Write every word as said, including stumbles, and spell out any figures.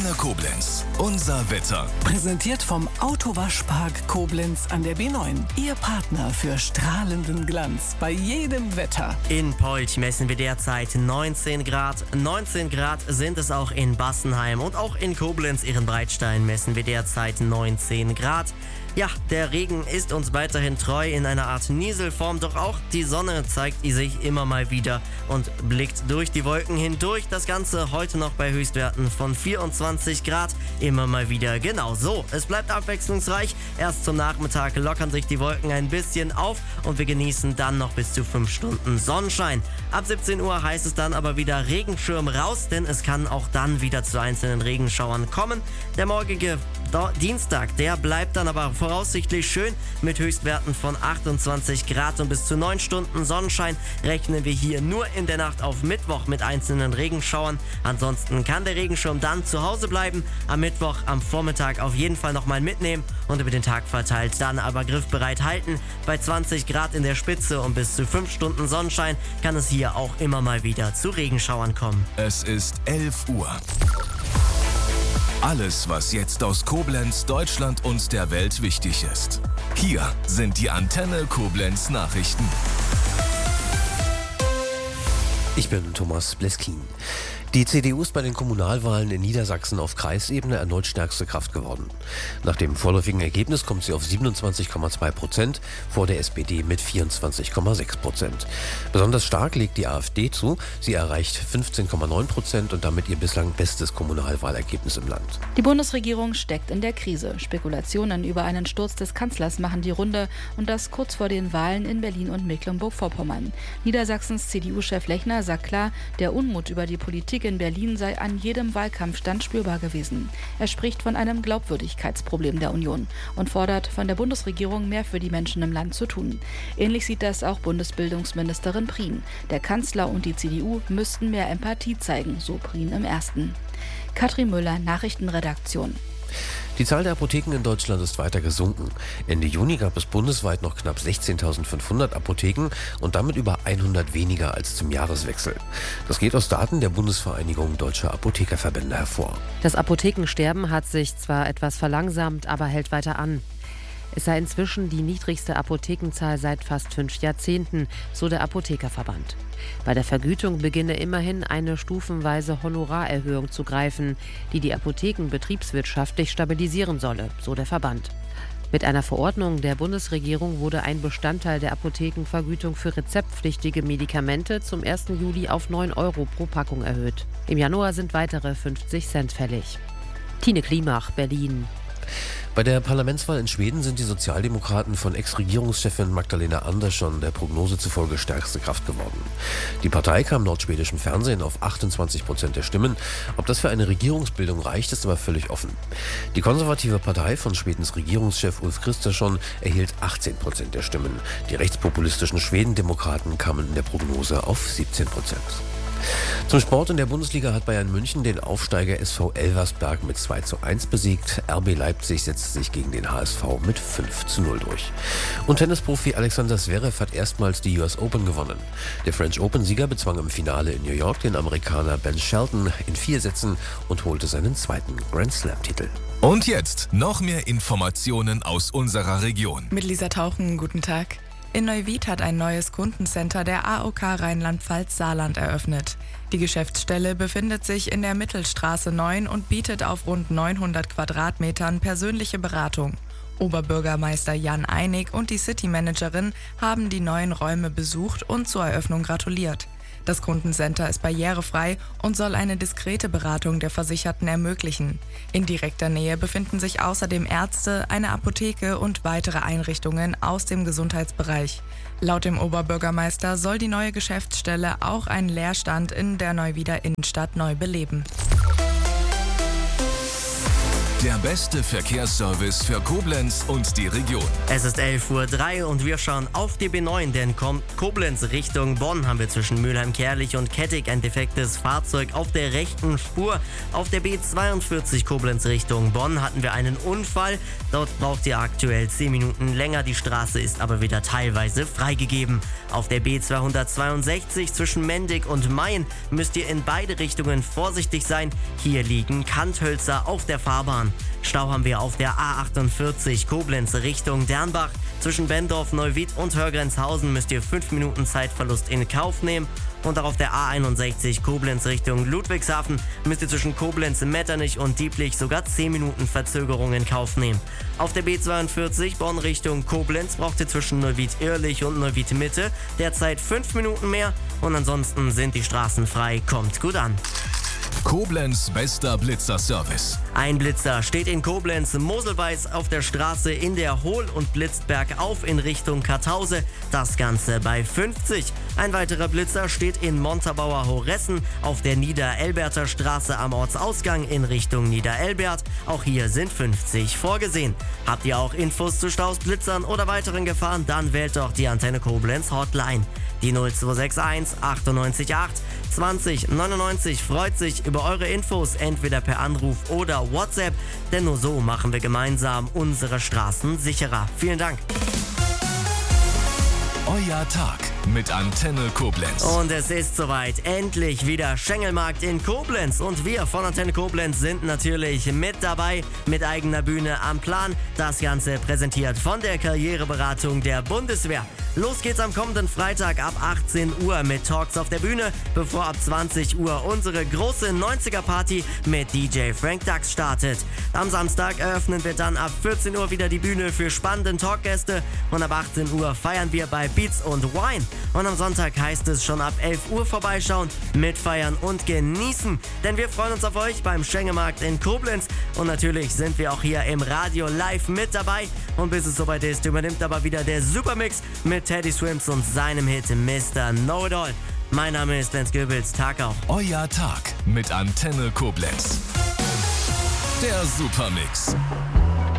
Antenne Koblenz. Unser Wetter. Präsentiert vom Autowaschpark Koblenz an der B neun. Ihr Partner für strahlenden Glanz bei jedem Wetter. In Polch messen wir derzeit neunzehn Grad. neunzehn Grad sind es auch in Bassenheim. Und auch in Koblenz-Ehrenbreitstein messen wir derzeit neunzehn Grad. Ja, der Regen ist uns weiterhin treu in einer Art Nieselform, doch auch die Sonne zeigt sich immer mal wieder und blickt durch die Wolken hindurch. Das Ganze heute noch bei Höchstwerten von vierundzwanzig Grad, immer mal wieder genau so. Es bleibt abwechslungsreich, erst zum Nachmittag lockern sich die Wolken ein bisschen auf und wir genießen dann noch bis zu fünf Stunden Sonnenschein. Ab siebzehn Uhr heißt es dann aber wieder Regenschirm raus, denn es kann auch dann wieder zu einzelnen Regenschauern kommen. Der morgige Dienstag, der bleibt dann aber voraussichtlich schön mit Höchstwerten von achtundzwanzig Grad und bis zu neun Stunden Sonnenschein rechnen wir hier nur in der Nacht auf Mittwoch mit einzelnen Regenschauern. Ansonsten kann der Regenschirm dann zu Hause bleiben, am Mittwoch am Vormittag auf jeden Fall nochmal mitnehmen und über den Tag verteilt dann aber griffbereit halten. Bei zwanzig Grad in der Spitze und bis zu fünf Stunden Sonnenschein kann es hier auch immer mal wieder zu Regenschauern kommen. Es ist elf Uhr. Alles, was jetzt aus Koblenz, Deutschland und der Welt wichtig ist. Hier sind die Antenne Koblenz Nachrichten. Ich bin Thomas Bleskin. Die C D U ist bei den Kommunalwahlen in Niedersachsen auf Kreisebene erneut stärkste Kraft geworden. Nach dem vorläufigen Ergebnis kommt sie auf siebenundzwanzig Komma zwei Prozent, vor der S P D mit vierundzwanzig Komma sechs Prozent. Besonders stark legt die AfD zu. Sie erreicht fünfzehn Komma neun Prozent und damit ihr bislang bestes Kommunalwahlergebnis im Land. Die Bundesregierung steckt in der Krise. Spekulationen über einen Sturz des Kanzlers machen die Runde und das kurz vor den Wahlen in Berlin und Mecklenburg-Vorpommern. Niedersachsens C D U-Chef Lechner sagt klar, der Unmut über die Politik in Berlin sei an jedem Wahlkampfstand spürbar gewesen. Er spricht von einem Glaubwürdigkeitsproblem der Union und fordert von der Bundesregierung mehr für die Menschen im Land zu tun. Ähnlich sieht das auch Bundesbildungsministerin Prien. Der Kanzler und die C D U müssten mehr Empathie zeigen, so Prien im Ersten. Katrin Müller, Nachrichtenredaktion. Die Zahl der Apotheken in Deutschland ist weiter gesunken. Ende Juni gab es bundesweit noch knapp sechzehntausendfünfhundert Apotheken und damit über hundert weniger als zum Jahreswechsel. Das geht aus Daten der Bundesvereinigung Deutscher Apothekerverbände hervor. Das Apothekensterben hat sich zwar etwas verlangsamt, aber hält weiter an. Es sei inzwischen die niedrigste Apothekenzahl seit fast fünf Jahrzehnten, so der Apothekerverband. Bei der Vergütung beginne immerhin eine stufenweise Honorarerhöhung zu greifen, die die Apotheken betriebswirtschaftlich stabilisieren solle, so der Verband. Mit einer Verordnung der Bundesregierung wurde ein Bestandteil der Apothekenvergütung für rezeptpflichtige Medikamente zum ersten Juli auf neun Euro pro Packung erhöht. Im Januar sind weitere fünfzig Cent fällig. Tine Klimach, Berlin. Bei der Parlamentswahl in Schweden sind die Sozialdemokraten von Ex-Regierungschefin Magdalena Andersson der Prognose zufolge stärkste Kraft geworden. Die Partei kam laut schwedischem Fernsehen auf achtundzwanzig Prozent der Stimmen. Ob das für eine Regierungsbildung reicht, ist aber völlig offen. Die konservative Partei von Schwedens Regierungschef Ulf Kristersson erhielt achtzehn Prozent der Stimmen. Die rechtspopulistischen Schwedendemokraten kamen in der Prognose auf siebzehn Prozent. Zum Sport: in der Bundesliga hat Bayern München den Aufsteiger S V Elversberg mit zwei zu eins besiegt. R B Leipzig setzte sich gegen den H S V mit fünf zu null durch. Und Tennisprofi Alexander Zverev hat erstmals die U S Open gewonnen. Der French Open-Sieger bezwang im Finale in New York den Amerikaner Ben Shelton in vier Sätzen und holte seinen zweiten Grand Slam-Titel. Und jetzt noch mehr Informationen aus unserer Region. Mit Lisa Tauchen, guten Tag. In Neuwied hat ein neues Kundencenter der A O K Rheinland-Pfalz-Saarland eröffnet. Die Geschäftsstelle befindet sich in der Mittelstraße neun und bietet auf rund neunhundert Quadratmetern persönliche Beratung. Oberbürgermeister Jan Einig und die City-Managerin haben die neuen Räume besucht und zur Eröffnung gratuliert. Das Kundencenter ist barrierefrei und soll eine diskrete Beratung der Versicherten ermöglichen. In direkter Nähe befinden sich außerdem Ärzte, eine Apotheke und weitere Einrichtungen aus dem Gesundheitsbereich. Laut dem Oberbürgermeister soll die neue Geschäftsstelle auch einen Leerstand in der Neuwieder Innenstadt neu beleben. Der beste Verkehrsservice für Koblenz und die Region. Es ist elf Uhr drei und wir schauen auf die B neun, denn kommt Koblenz Richtung Bonn, haben wir zwischen Mülheim-Kärlich und Kettig ein defektes Fahrzeug auf der rechten Spur. Auf der B zweiundvierzig Koblenz Richtung Bonn hatten wir einen Unfall. Dort braucht ihr aktuell zehn Minuten länger. Die Straße ist aber wieder teilweise freigegeben. Auf der B zweihundertzweiundsechzig zwischen Mendig und Mayen müsst ihr in beide Richtungen vorsichtig sein. Hier liegen Kanthölzer auf der Fahrbahn. Stau haben wir auf der A achtundvierzig Koblenz Richtung Dernbach. Zwischen Bendorf, Neuwied und Hörgrenzhausen müsst ihr fünf Minuten Zeitverlust in Kauf nehmen. Und auch auf der A einundsechzig Koblenz Richtung Ludwigshafen müsst ihr zwischen Koblenz, Metternich und Dieblich sogar zehn Minuten Verzögerung in Kauf nehmen. Auf der B zweiundvierzig Bonn Richtung Koblenz braucht ihr zwischen Neuwied-Irrlich und Neuwied-Mitte derzeit fünf Minuten mehr. Und ansonsten sind die Straßen frei. Kommt gut an. Koblenz bester Blitzerservice. Ein Blitzer steht in Koblenz Moselweiß auf der Straße in der Hohl und blitzt bergauf in Richtung Kartause. Das Ganze bei fünfzig. Ein weiterer Blitzer steht in Montabaur Horessen auf der Niederelberter Straße am Ortsausgang in Richtung Niederelbert. Auch hier sind fünfzig vorgesehen. Habt ihr auch Infos zu Staus, Blitzern oder weiteren Gefahren? Dann wählt doch die Antenne Koblenz Hotline. Die null zwei sechs eins achtundneunzig acht zwanzig neunundneunzig freut sich über eure Infos, entweder per Anruf oder WhatsApp, denn nur so machen wir gemeinsam unsere Straßen sicherer. Vielen Dank. Euer Tag mit Antenne Koblenz. Und es ist soweit. Endlich wieder Schengelmarkt in Koblenz. Und wir von Antenne Koblenz sind natürlich mit dabei, mit eigener Bühne am Plan. Das Ganze präsentiert von der Karriereberatung der Bundeswehr. Los geht's am kommenden Freitag ab achtzehn Uhr mit Talks auf der Bühne, bevor ab zwanzig Uhr unsere große neunziger-Party mit D J Frank Dux startet. Am Samstag eröffnen wir dann ab vierzehn Uhr wieder die Bühne für spannende Talkgäste und ab achtzehn Uhr feiern wir bei Beats und Wine. Und am Sonntag heißt es schon ab elf Uhr vorbeischauen, mitfeiern und genießen. Denn wir freuen uns auf euch beim Schengelmarkt in Koblenz. Und natürlich sind wir auch hier im Radio live mit dabei. Und bis es soweit ist, übernimmt aber wieder der Supermix mit Teddy Swims und seinem Hit Mister Know-It-All. Mein Name ist Lenz Goebbels, Tag auch. Euer Tag mit Antenne Koblenz. Der Supermix.